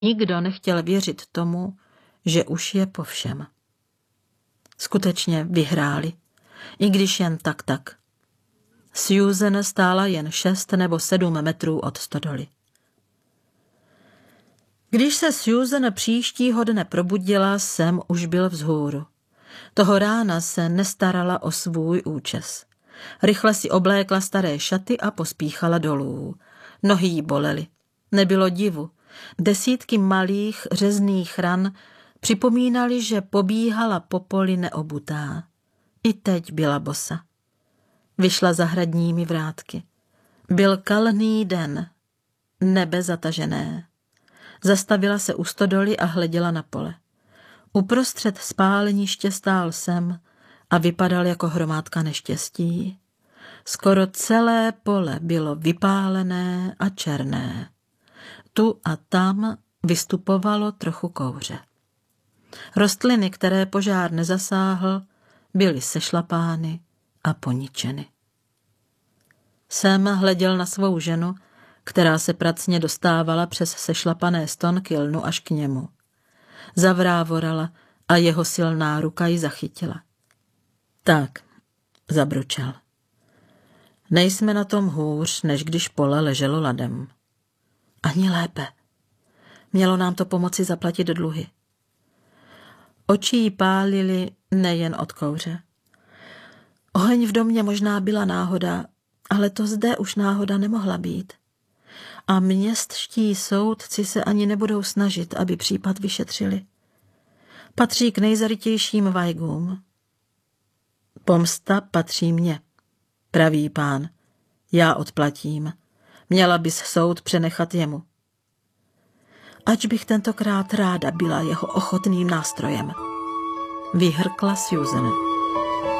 Nikdo nechtěl věřit tomu, že už je po všem. Skutečně vyhráli, i když jen tak. Susan stála jen 6 nebo 7 metrů od stodoly. Když se Susan příštího dne probudila, Sam už byl vzhůru. Toho rána se nestarala o svůj účes. Rychle si oblékla staré šaty a pospíchala dolů. Nohy jí bolely. Nebylo divu. Desítky malých řezných ran připomínaly, že pobíhala po poli neobutá. I teď byla bosa. Vyšla zahradními vrátky. Byl kalný den, nebe zatažené. Zastavila se u stodoly a hleděla na pole. Uprostřed spáleniště stál Sam a vypadal jako hromádka neštěstí. Skoro celé pole bylo vypálené a černé. Tu a tam vystupovalo trochu kouře. Rostliny, které požár nezasáhl, byly sešlapány a poničeny. Sam hleděl na svou ženu, která se pracně dostávala přes sešlapané stonky lnu až k němu. Zavrávorala a jeho silná ruka ji zachytila. Tak, zabručel. Nejsme na tom hůř, než když pole leželo ladem. Ani lépe. Mělo nám to pomoci zaplatit dluhy. Oči jí pálily nejen od kouře. Oheň v domě možná byla náhoda, ale to zde už náhoda nemohla být. A městští soudci se ani nebudou snažit, aby případ vyšetřili. Patří k nejzarytějším vajgům. Pomsta patří mně, pravý pán. Já odplatím. Měla bys soud přenechat jemu. Ač bych tentokrát ráda byla jeho ochotným nástrojem, vyhrkla Susan.